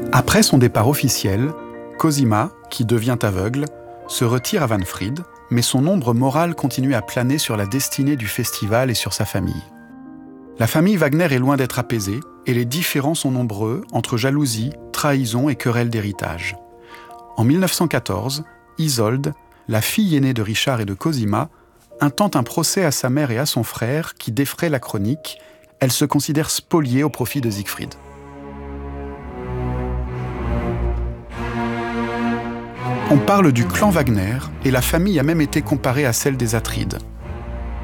Après son départ officiel, Cosima, qui devient aveugle, se retire à Wahnfried, mais son ombre morale continue à planer sur la destinée du festival et sur sa famille. La famille Wagner est loin d'être apaisée et les différends sont nombreux entre jalousie, trahison et querelles d'héritage. En 1914, Isolde, la fille aînée de Richard et de Cosima, intente un procès à sa mère et à son frère qui défraie la chronique. Elle se considère spoliée au profit de Siegfried. On parle du clan Wagner et la famille a même été comparée à celle des Atrides.